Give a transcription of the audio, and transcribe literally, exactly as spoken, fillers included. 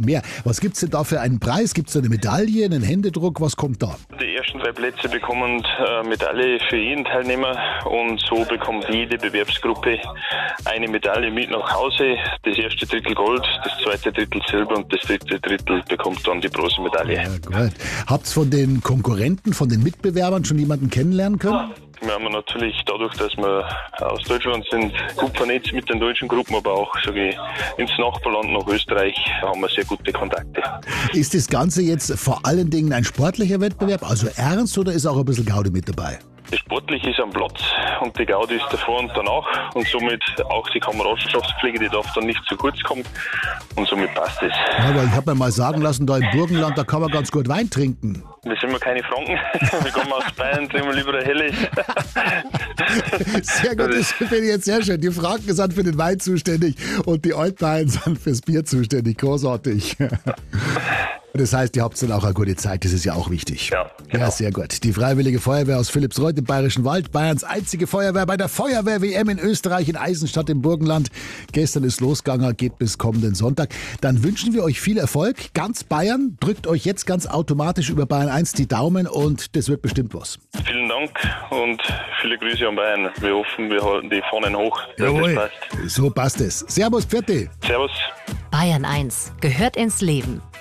mehr. Was gibt's denn da für einen Preis? Gibt's da eine Medaille, einen Händedruck? Was kommt da? Die ersten drei Plätze bekommen äh, Medaille für jeden Teilnehmer und so bekommt jede Bewerbsgruppe eine Medaille mit nach Hause. Das erste Drittel Gold, das zweite Drittel Silber und das dritte Drittel bekommt dann die Bronzemedaille. Ja, gut. Habt's von den Konkurrenten, von den Mitbewerbern schon jemanden kennenlernen können? Wir haben natürlich dadurch, dass wir aus Deutschland sind, gut vernetzt mit den deutschen Gruppen, aber auch sage ich, ins Nachbarland nach Österreich haben wir sehr gute Kontakte. Ist das Ganze jetzt vor allen Dingen ein sportlicher Wettbewerb, also ernst, oder ist auch ein bisschen Gaudi mit dabei? Das Sportliche ist am Platz und die Gaudi ist davor und danach und somit auch die Kameradschaftspflege, die darf dann nicht zu kurz kommen und somit passt es. Ja, aber ich habe mir mal sagen lassen, da im Burgenland, da kann man ganz gut Wein trinken. Wir sind wir keine Franken, wir kommen aus Bayern, trinken wir lieber ein helles. Sehr gut, das finde ich jetzt sehr schön. Die Franken sind für den Wein zuständig und die Altbayern sind fürs Bier zuständig. Großartig. Das heißt, ihr habt dann auch eine gute Zeit, das ist ja auch wichtig. Ja, genau. Ja, sehr gut. Die Freiwillige Feuerwehr aus Philippsreuth im Bayerischen Wald, Bayerns einzige Feuerwehr bei der Feuerwehr-W M in Österreich in Eisenstadt im Burgenland. Gestern ist losgegangen, geht bis kommenden Sonntag. Dann wünschen wir euch viel Erfolg. Ganz Bayern drückt euch jetzt ganz automatisch über Bayern eins die Daumen und das wird bestimmt was. Vielen Dank und viele Grüße an Bayern. Wir hoffen, wir halten die Fahnen hoch. Jawohl, das passt. so passt es. Servus, Pfirti. Servus. Bayern eins gehört ins Leben.